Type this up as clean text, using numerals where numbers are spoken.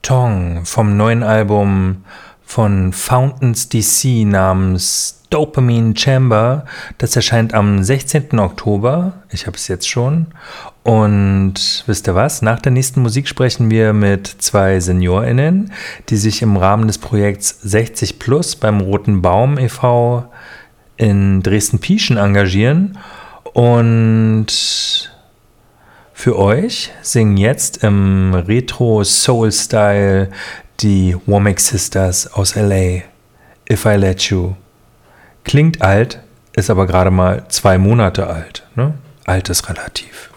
Tong vom neuen Album von Fountains DC namens Dopamine Chamber. Das erscheint am 16. Oktober. Ich habe es jetzt schon. Und wisst ihr was? Nach der nächsten Musik sprechen wir mit 2 SeniorInnen, die sich im Rahmen des Projekts 60 Plus beim Roten Baum e.V. in Dresden-Pieschen engagieren. Und für euch singen jetzt im Retro-Soul-Style die Womack Sisters aus LA. If I Let You. Klingt alt, ist aber gerade mal 2 Monate alt. Ne? Alt ist relativ.